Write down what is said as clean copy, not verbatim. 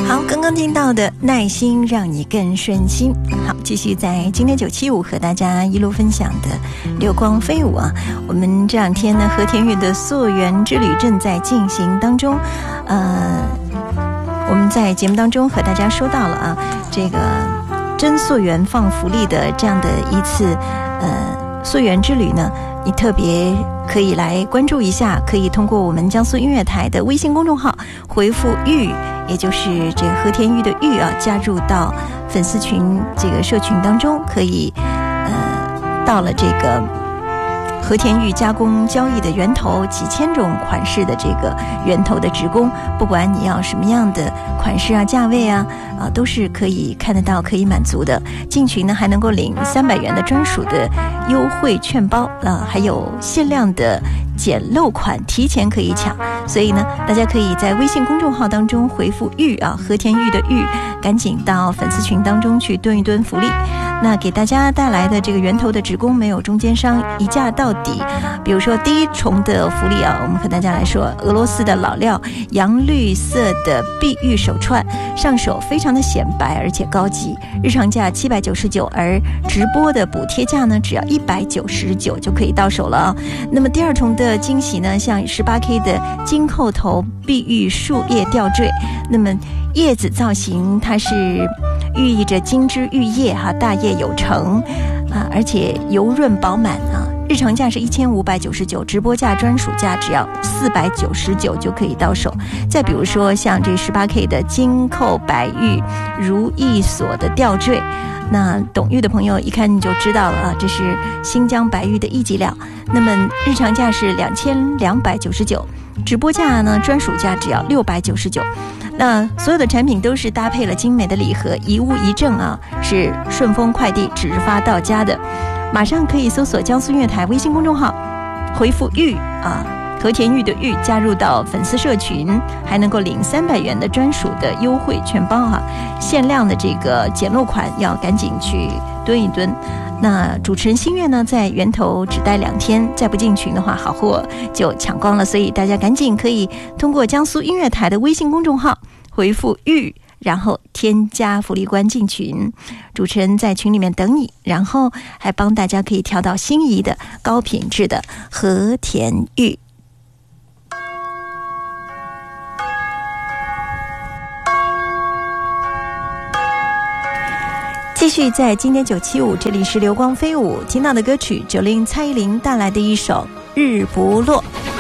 好，刚刚听到的耐心让你更顺心。好，继续在今天975和大家一路分享的流光飞舞啊。我们这两天呢，和田玉的溯源之旅正在进行当中。我们在节目当中和大家说到了啊，这个真溯源放福利的这样的一次溯源之旅呢，你特别可以来关注一下，可以通过我们江苏音乐台的微信公众号回复玉，也就是这个和田玉的玉啊，加入到粉丝群这个社群当中，可以到了这个和田玉加工交易的源头，几千种款式的这个源头的职工，不管你要什么样的款式啊、价位啊，都是可以看得到、可以满足的。进群呢，还能够领300元的专属的优惠券包还有限量的捡漏款，提前可以抢。所以呢，大家可以在微信公众号当中回复玉啊，和田玉的玉，赶紧到粉丝群当中去蹲一蹲福利。那给大家带来的这个源头的职工没有中间商，一价到底。比如说第一重的福利啊，我们和大家来说，俄罗斯的老料洋绿色的碧玉手串，上手非常的显白而且高级，日常价799，而直播的补贴价呢，只要199就可以到手了啊。那么第二重的惊喜呢，像 18K 的金扣头碧玉树叶吊坠，那么叶子造型它是寓意着金枝玉叶大叶有成而且油润饱满日常价是1599，直播价专属价只要499就可以到手。再比如说像这 18K 的金扣白玉如意锁的吊坠，那懂玉的朋友一看你就知道了这是新疆白玉的一级料。那么日常价是2299，直播价呢专属价只要699。那所有的产品都是搭配了精美的礼盒，一物一赠是顺丰快递直发到家的。马上可以搜索江苏音乐台微信公众号，回复玉和田玉的玉，加入到粉丝社群，还能够领300元的专属的优惠券包限量的这个捡漏款要赶紧去蹲一蹲。那主持人心月呢，在源头只待2天，再不进群的话，好货就抢光了。所以大家赶紧可以通过江苏音乐台的微信公众号回复玉，然后添加福利官进群，主持人在群里面等你，然后还帮大家可以挑到心仪的高品质的和田玉。继续在今天975，这里是流光飞舞，听到的歌曲9令蔡依林带来的一首《日不落》。